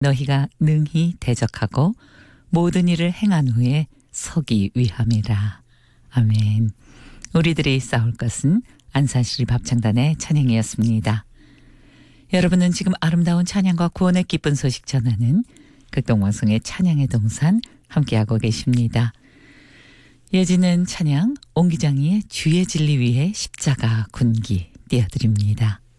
너희가 능히 대적하고 모든 일을 행한 후에 서기 위함이라. 아멘. 우리들이 싸울 것은 안산시립 합창단의 찬양이었습니다. 여러분은 지금 아름다운 찬양과 구원의 기쁜 소식 전하는 극동방송의 찬양의 동산 함께하고 계십니다. 이어지는 찬양 옹기장이의 주의 진리 위해 십자가 군기 띄워드립니다.